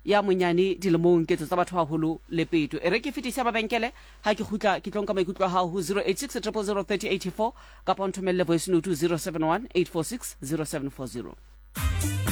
ya monyane dilemong ketso tsa batho haholo le peto e re ke fetisa mabenkele ha ke khutla ke tlonka maikutlo ha ho 086 000 3084 ka ponthomelle voice note 071 846 0740